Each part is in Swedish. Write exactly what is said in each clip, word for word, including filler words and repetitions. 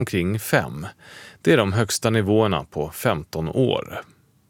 omkring fem. Det är de högsta nivåerna på femton år.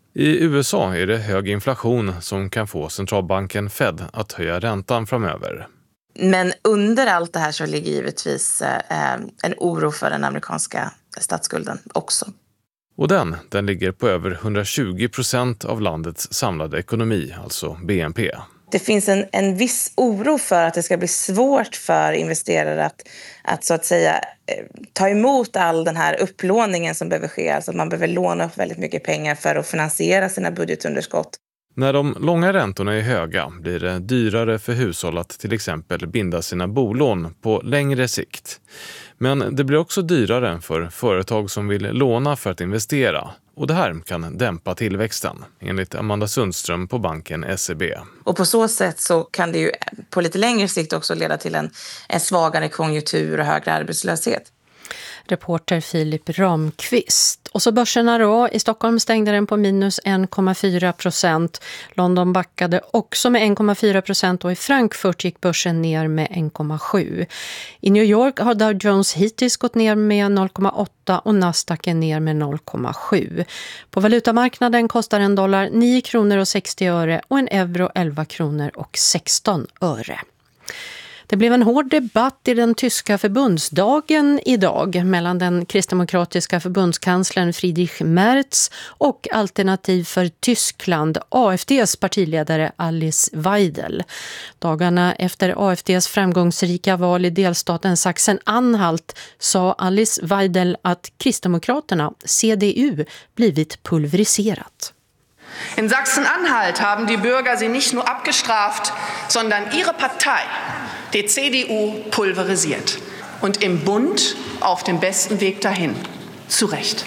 I U S A är det hög inflation som kan få centralbanken Fed att höja räntan framöver. Men under allt det här så ligger givetvis eh, en oro för den amerikanska statsskulden också. Och den, den ligger på över hundratjugo procent av landets samlade ekonomi, alltså B N P. Det finns en, en viss oro för att det ska bli svårt för investerare att, att så att säga ta emot all den här upplåningen som behöver ske. Alltså man behöver låna upp väldigt mycket pengar för att finansiera sina budgetunderskott. När de långa räntorna är höga blir det dyrare för hushåll att till exempel binda sina bolån på längre sikt. Men det blir också dyrare för företag som vill låna för att investera. Och det här kan dämpa tillväxten, enligt Amanda Sundström på banken S E B. Och på så sätt så kan det ju på lite längre sikt också leda till en, en svagare konjunktur och högre arbetslöshet. Reporter Filip Ramqvist. Och så börserna då. I Stockholm stängde den på minus en komma fyra procent. London backade också med en komma fyra procent och i Frankfurt gick börsen ner med en komma sju. I New York har Dow Jones hittills gått ner med noll komma åtta och Nasdaq är ner med noll komma sju. På valutamarknaden kostar en dollar nio kronor och sextio öre och en euro elva kronor och sexton öre. Det blev en hård debatt i den tyska förbundsdagen idag mellan den kristdemokratiska förbundskanslern Friedrich Merz och Alternativ för Tyskland, A F D:s partiledare Alice Weidel. Dagarna efter A F D:s framgångsrika val i delstaten Sachsen-Anhalt sa Alice Weidel att Kristdemokraterna, C D U, blivit pulveriserat. In Sachsen-Anhalt haben die Bürger sie nicht nur abgestraft, sondern ihre Partei, die C D U, pulverisiert. Und im Bund auf dem besten Weg dahin. Zu Recht.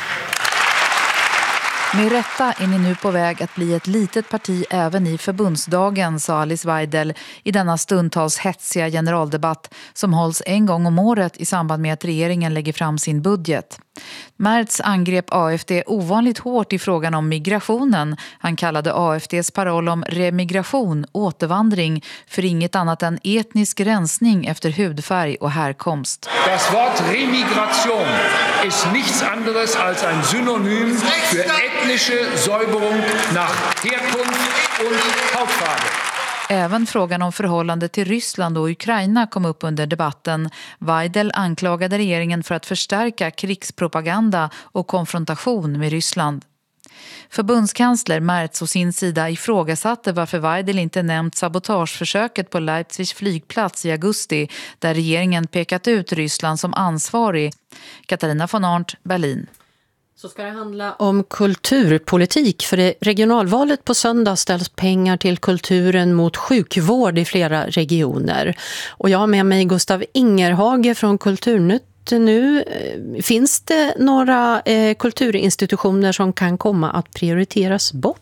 Med rätta är ni nu på väg att bli ett litet parti även i förbundsdagen, sa Alice Weidel i denna stundtals hetsiga generaldebatt som hålls en gång om året i samband med att regeringen lägger fram sin budget. Merz angrep A F D ovanligt hårt i frågan om migrationen. Han kallade A F D:s paroll om remigration, återvandring, för inget annat än etnisk rensning efter hudfärg och härkomst. Das Wort remigration ist nichts anderes als ein Synonym für ethnische Säuberung nach Herkunft und Hautfarbe. Även frågan om förhållande till Ryssland och Ukraina kom upp under debatten. Weidel anklagade regeringen för att förstärka krigspropaganda och konfrontation med Ryssland. Förbundskansler Merz å sin sida ifrågasatte varför Weidel inte nämnt sabotageförsöket på Leipzigs flygplats i augusti där regeringen pekat ut Ryssland som ansvarig. Katarina von Arndt, Berlin. Så ska det handla om kulturpolitik. För i regionalvalet på söndag ställs pengar till kulturen mot sjukvård i flera regioner. Och jag har med mig Gustav Ingerhage från Kulturnytt nu. Finns det några eh, kulturinstitutioner som kan komma att prioriteras bort?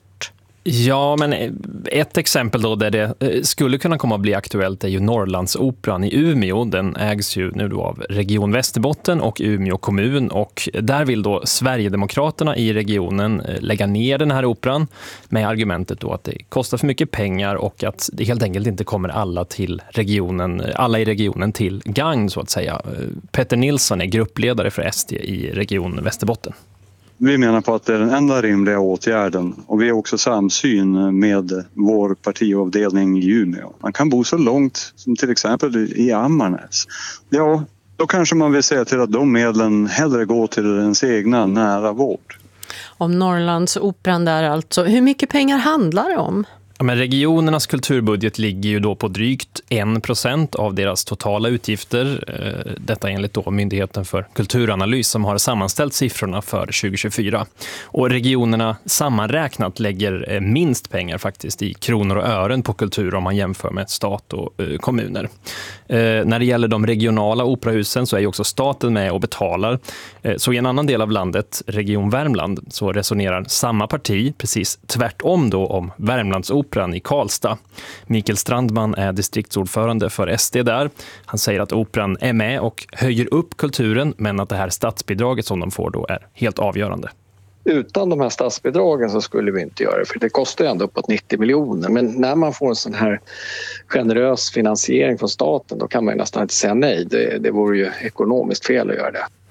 Ja, men ett exempel då där det skulle kunna komma att bli aktuellt är ju Norrlandsoperan i Umeå. Den ägs ju nu då av Region Västerbotten och Umeå kommun, och där vill då Sverigedemokraterna i regionen lägga ner den här operan med argumentet då att det kostar för mycket pengar och att det helt enkelt inte kommer alla till regionen, alla i regionen till gagn så att säga. Petter Nilsson är gruppledare för S D i Region Västerbotten. Vi menar på att det är den enda rimliga åtgärden, och vi är också samsyn med vår partiavdelning i Umeå. Man kan bo så långt som till exempel i Ammarnäs. Ja, då kanske man vill säga till att de medlen hellre går till ens egna nära vård. Om Norrlandsoperan där alltså. Hur mycket pengar handlar det om? Ja, men regionernas kulturbudget ligger ju då på drygt en procent av deras totala utgifter. Detta enligt då Myndigheten för kulturanalys som har sammanställt siffrorna för tjugo tjugofyra. Och regionerna sammanräknat lägger minst pengar faktiskt i kronor och ören på kultur om man jämför med stat och kommuner. När det gäller de regionala operahusen så är ju också staten med och betalar. Så i en annan del av landet, Region Värmland, så resonerar samma parti precis tvärtom då om Värmlandsoperan i Karlstad. Mikael Strandman är distriktsordförande för S D där. Han säger att operan är med och höjer upp kulturen, men att det här statsbidraget som de får då är helt avgörande. Utan de här statsbidragen så skulle vi inte göra det, för det kostar ju ändå uppåt nittio miljoner. Men när man får en sån här generös finansiering från staten, då kan man ju nästan inte säga nej. Det, det vore ju ekonomiskt fel att göra det.